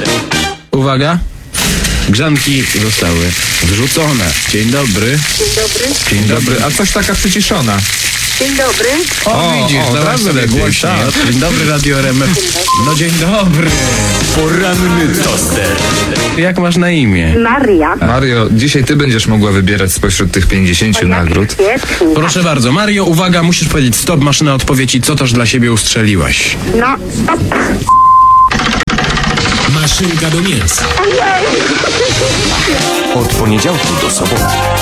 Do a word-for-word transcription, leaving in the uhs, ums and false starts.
Uwaga. Grzanki zostały wrzucone. Dzień dobry. Dzień dobry. Dzień dobry. A coś taka przyciszona. Dzień dobry. O, widzisz, o, zaraz teraz sobie lepiej, głośniej. tak. Dzień dobry, Radio R M F. No dzień dobry. Poranny toster. Jak masz na imię? Maria. Mario, dzisiaj ty będziesz mogła wybierać spośród tych pięćdziesięciu nagród. Świetnie. Proszę bardzo, Mario, uwaga, musisz powiedzieć stop, maszyna odpowiedzi, co też dla siebie ustrzeliłaś. No, stop. Maszynka do mięsa. Ojej. Od poniedziałku do soboty